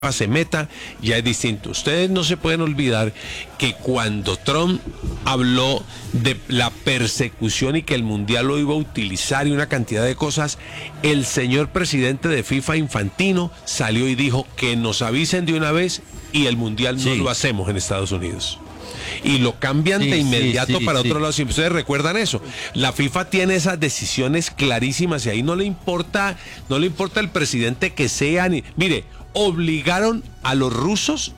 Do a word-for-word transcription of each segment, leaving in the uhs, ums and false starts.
se meta, ya es distinto. Ustedes no se pueden olvidar que cuando Trump habló de la persecución y que el Mundial lo iba a utilizar y una cantidad de cosas, el señor presidente de FIFA, Infantino, salió y dijo que nos avisen de una vez y el Mundial no sí. lo hacemos en Estados Unidos. Y lo cambian sí, de inmediato sí, sí, para sí. otro lado. Si ustedes recuerdan eso, la FIFA tiene esas decisiones clarísimas y ahí no le importa, no le importa el presidente que sea ni. Mire, obligaron a los rusos,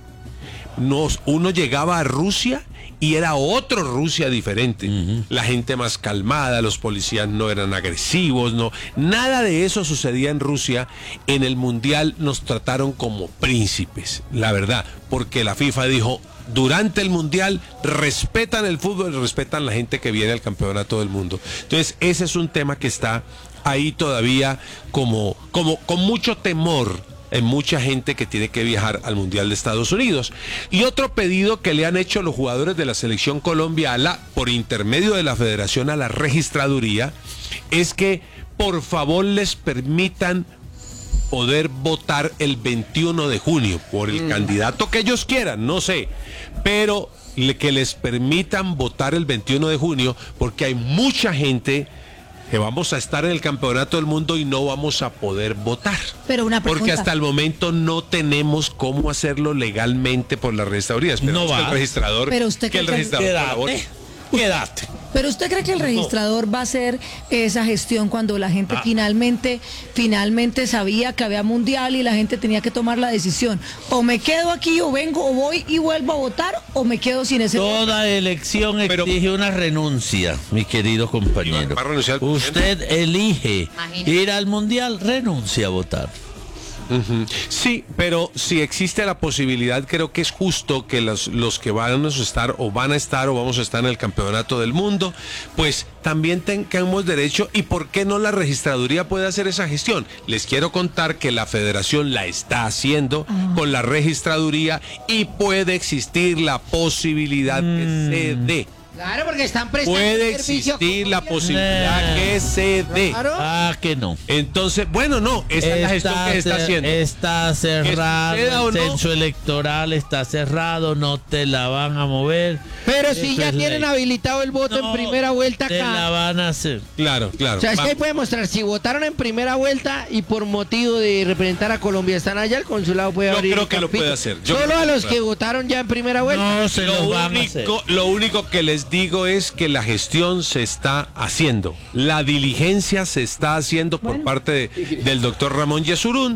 nos, uno llegaba a Rusia y era otro Rusia diferente. Uh-huh. La gente más calmada, los policías no eran agresivos, no, nada de eso sucedía en Rusia. En el Mundial nos trataron como príncipes, la verdad, porque la FIFA dijo, durante el Mundial respetan el fútbol, respetan la gente que viene al campeonato del mundo. Entonces, ese es un tema que está ahí todavía como, como con mucho temor en mucha gente que tiene que viajar al Mundial de Estados Unidos. Y otro pedido que le han hecho los jugadores de la Selección Colombia a la, por intermedio de la Federación a la Registraduría, es que por favor les permitan poder votar el veintiuno de junio por el mm. candidato que ellos quieran, no sé, pero le, que les permitan votar el veintiuno de junio, porque hay mucha gente que vamos a estar en el campeonato del mundo y no vamos a poder votar. Pero una pregunta. Porque hasta el momento no tenemos cómo hacerlo legalmente por la registraduría. Esperamos no va. que el registrador, Pero usted que el registrador quédate, quédate. Pero usted cree que el registrador va a hacer esa gestión cuando la gente ah. finalmente, finalmente sabía que había mundial y la gente tenía que tomar la decisión. O me quedo aquí o vengo o voy y vuelvo a votar o me quedo sin ese Toda voto. elección Pero, exige una renuncia, mi querido compañero. Usted elige Imagínate. ir al mundial, renuncia a votar. Uh-huh. Sí, pero si existe la posibilidad, creo que es justo que los, los que van a estar o van a estar o vamos a estar en el campeonato del mundo, pues también tengamos derecho. ¿Y por qué no la registraduría puede hacer esa gestión? Les quiero contar que la federación la está haciendo uh-huh. con la registraduría y puede existir la posibilidad mm. que se dé. Claro, porque están prestando Puede existir la posibilidad eh, que se dé. Claro. Ah, que no. Entonces, bueno, no, esa está, es la gestión que se está haciendo. Está cerrado, el no? censo electoral está cerrado, no te la van a mover. Pero Eso si ya tienen ley. habilitado el voto no, en primera vuelta acá. te la van a hacer. Claro, claro. O sea, es que ahí puede mostrar, si votaron en primera vuelta y por motivo de representar a Colombia están allá, el consulado puede Yo abrir creo que lo puede hacer. Yo Solo a los que que votaron ya en primera vuelta. No se lo, lo van único, a hacer. Lo único que les digo es que la gestión se está haciendo, la diligencia se está haciendo por bueno. parte de, del doctor Ramón Yesurún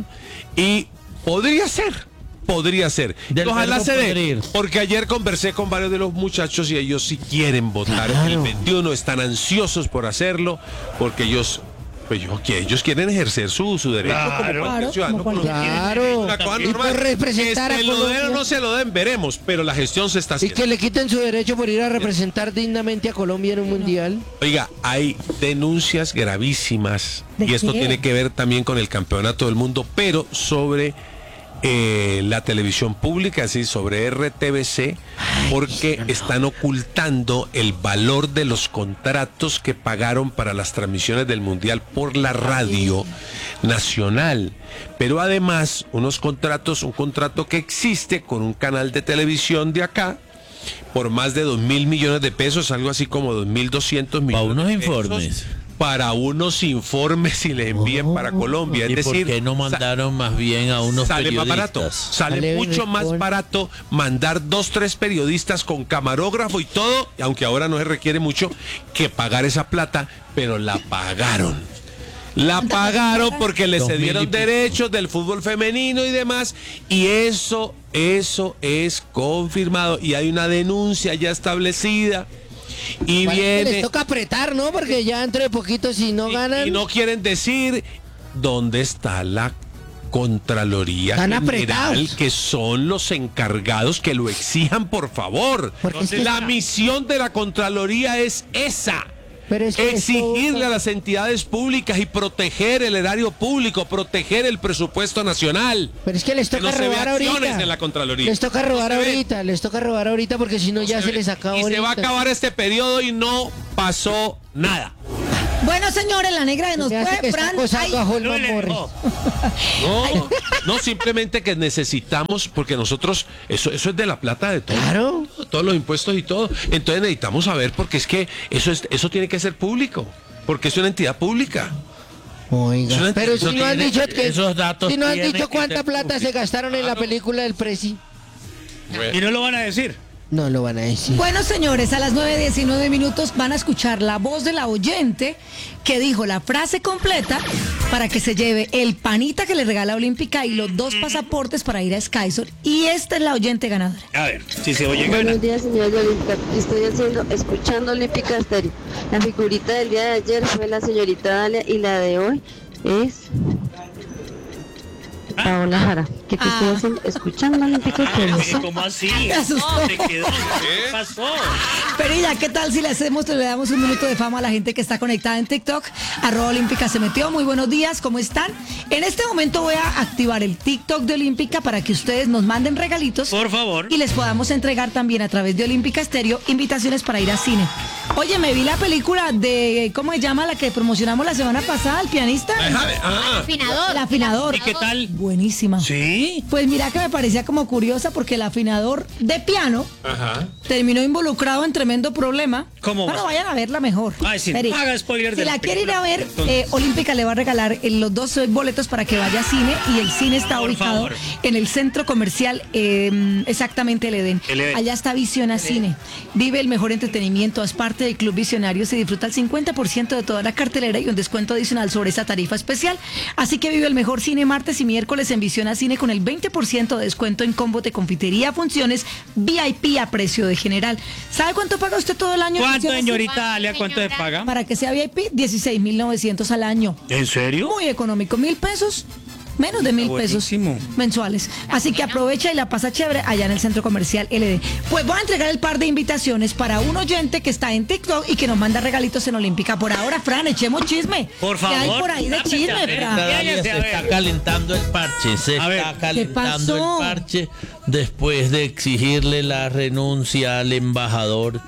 y podría ser, podría ser. Del Ojalá se dé, porque ayer conversé con varios de los muchachos y ellos sí quieren votar claro. el veintiuno, están ansiosos por hacerlo, porque ellos... Pues yo, que ellos quieren ejercer su, su derecho claro, como cualquier ciudadano. Como claro. Una cosa normal. Representar que se lo den o no se lo den, veremos, pero la gestión se está haciendo. Y que le quiten su derecho por ir a representar dignamente a Colombia en un mundial. Oiga, hay denuncias gravísimas, y esto qué? tiene que ver también con el campeonato del mundo, pero sobre... Eh, la televisión pública, así sobre R T V C, porque están ocultando el valor de los contratos que pagaron para las transmisiones del Mundial por la radio nacional, pero además unos contratos, un contrato que existe con un canal de televisión de acá por más de dos mil millones de pesos, algo así como dos mil doscientos millones para unos de pesos, informes. Para unos informes y le envíen oh, para Colombia. Es ¿Y decir, por qué no mandaron más bien a unos sale periodistas? Más barato, sale, sale mucho más barato mandar dos, tres periodistas con camarógrafo y todo, aunque ahora no se requiere mucho, que pagar esa plata, pero la pagaron. La pagaron porque le cedieron derechos del fútbol femenino y demás, y eso, eso es confirmado, y hay una denuncia ya establecida. Y bueno, viene, les toca apretar, ¿no? Porque ya entre de poquito si no y, ganan... Y no quieren decir dónde está la Contraloría Están General, apretados. que son los encargados, que lo exijan, por favor. Es que la está... misión de la Contraloría es esa. Pero es que exigirle esto... a las entidades públicas y proteger el erario público, proteger el presupuesto nacional. Pero es que les toca que no robar ahorita. De la Contraloría. Les toca robar no ahorita, les toca robar ahorita porque si no, no ya se, se les acaba y ahorita. se va a acabar este periodo y no pasó nada. Bueno, señores, la negra de nos Se hace fue, que está Fran. acosando Ay, a Holman Morris. No, no, simplemente que necesitamos, porque nosotros, eso, eso es de la plata de todos. Claro. Todos los impuestos y todo. Entonces necesitamos saber, porque es que eso es, eso tiene que ser público, porque es una entidad pública. Oiga, Eso- pero eso si no han tiene- dicho que esos datos si no han tienen dicho que cuánta ser plata se públicos. gastaron en la película del Prezi. Y no lo van a decir. No lo van a decir. Bueno, señores, a las nueve diecinueve minutos van a escuchar la voz de la oyente que dijo la frase completa para que se lleve el panita que le regala Olímpica y los dos pasaportes para ir a Skysor. Y esta es la oyente ganadora. A ver, si se oye gana. Buenos días, señores de Olímpica. Estoy haciendo, escuchando Olímpica Estéreo. La figurita del día de ayer fue la señorita Dalia y la de hoy es Paola Jara. ¿Qué te estoy Ah. haciendo? Escuchando Olímpica Estéreo. Eh, ¿Cómo así? Me asustó. Se quedó. ¿Qué pasó? Pero ya, ¿qué tal si le hacemos, le damos un minuto de fama a la gente que está conectada en TikTok? Arroba Olímpica se metió. Muy buenos días, ¿cómo están? En este momento voy a activar el TikTok de Olímpica para que ustedes nos manden regalitos. Por favor. Y les podamos entregar también a través de Olímpica Estéreo invitaciones para ir a cine. Oye, me vi la película de, ¿cómo se llama? La que promocionamos la semana pasada, el pianista. Ah, Afinador. El afinador. ¿Y qué tal? Buenísima. Sí. Pues mira que me parecía como curiosa porque el afinador de piano ajá. terminó involucrado en tremendo problema. ¿Cómo Bueno, va? vayan a verla mejor. Ay, sí, Espere. no haga spoiler Si de la la quiere ir a ver, película. eh, Olímpica le va a regalar eh, los dos eh, boletos para que vaya a cine y el cine está Por ubicado favor. en el centro comercial, eh, exactamente el Edén. El Edén. Allá está Visiona Cine. Vive el mejor entretenimiento, es parte del Club Visionario, se disfruta el cincuenta por ciento de toda la cartelera y un descuento adicional sobre esa tarifa especial. Así que vive el mejor cine martes y miércoles en Visiona Cine con el veinte por ciento de descuento en combos de confitería, funciones V I P a precio de general. ¿Sabe cuánto paga usted todo el año? en ¿Cuánto, Visiona Cine? señorita Dalia? ¿Cuánto se paga? Para que sea V I P, dieciséis mil novecientos al año. ¿En serio? Muy económico, mil pesos. Menos de mil pesos buenísimo. mensuales. Así que aprovecha y la pasa chévere allá en el Centro Comercial L D. Pues voy a entregar el par de invitaciones para un oyente que está en TikTok y que nos manda regalitos en Olímpica. Por ahora, Fran, echemos chisme. Por ¿Qué hay favor. por ahí de Dámete chisme, a ver. Fran? Dalia, se Váyase a está ver. calentando el parche, se A ver. está ¿Qué calentando el pasó? parche después de exigirle la renuncia al embajador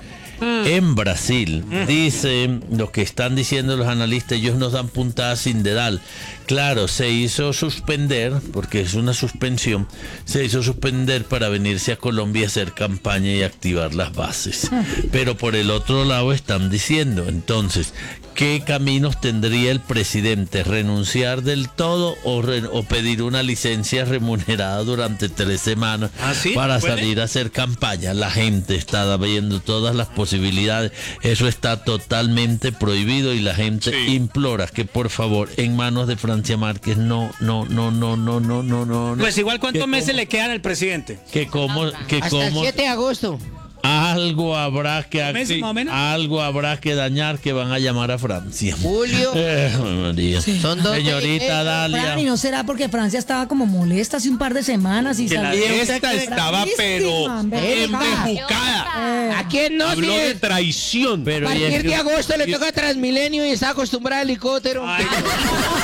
en Brasil. Dicen lo que están diciendo los analistas, ellos nos dan puntadas sin dedal. Claro, se hizo suspender, porque es una suspensión, se hizo suspender para venirse a Colombia a hacer campaña y activar las bases. Pero por el otro lado están diciendo, entonces, ¿qué caminos tendría el presidente? ¿Renunciar del todo o, re- o pedir una licencia remunerada durante tres semanas ¿Ah, sí? para ¿Puede? salir a hacer campaña? La gente está viendo todas las posibilidades. Eso está totalmente prohibido y la gente Sí. implora que por favor, en manos de Francia Márquez, no, no, no, no, no, no, no, no. Pues igual, ¿cuántos que meses como- le quedan al presidente? Que como, que Hasta el como siete de agosto. algo habrá que ¿Un mes, acti- más o menos? algo habrá que dañar que van a llamar a Francia. Julio. Eh, María. Son dos Señorita meses. Dalia. Fran, y no será porque Francia estaba como molesta hace un par de semanas y Que la salió. Esta estaba, pero Bravísima, embejucada. ¿A quién no? Habló Si de es- traición. Pero a y es partir que- de agosto le toca Transmilenio y está acostumbrada al helicóptero. Ay,